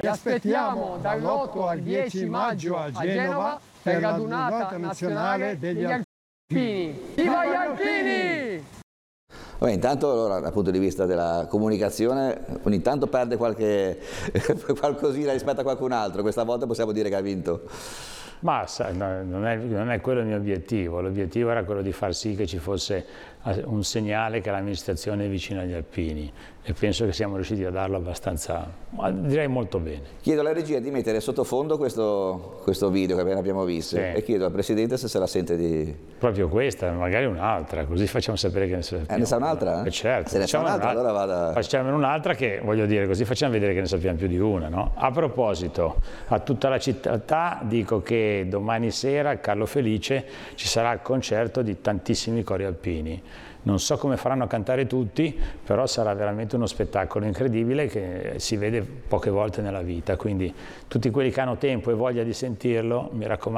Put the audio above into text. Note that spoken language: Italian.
Ti aspettiamo dall'8 al 10 maggio a Genova per la radunata nazionale degli alpini. Viva gli alpini! Beh, intanto allora, dal punto di vista della comunicazione ogni tanto perde qualcosina rispetto a qualcun altro, questa volta possiamo dire che ha vinto. Ma sai, non è quello il mio obiettivo, l'obiettivo era quello di far sì che ci fosse un segnale che l'amministrazione è vicina agli alpini e penso che siamo riusciti a darlo abbastanza, direi molto bene. Chiedo alla regia di mettere sottofondo questo video che appena abbiamo visto, sì, e chiedo al Presidente se la sente di... Proprio questa, magari un'altra, così facciamo sapere che ne sappiamo. Ne sa un'altra? Certo. Se ne sa un'altra allora vada... Facciamo un'altra che, voglio dire, così facciamo vedere che ne sappiamo più di una, no? A proposito, a tutta la città dico che domani sera a Carlo Felice ci sarà il concerto di tantissimi cori alpini. Non so come faranno a cantare tutti, però sarà veramente uno spettacolo incredibile che si vede poche volte nella vita, quindi tutti quelli che hanno tempo e voglia di sentirlo, mi raccomando,